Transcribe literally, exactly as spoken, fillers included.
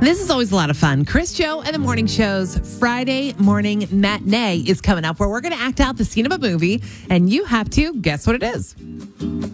This is always a lot of fun. Chris Joe and the Morning Show's Friday morning matinee is coming up where we're going to act out the scene of a movie, and you have to guess what it is.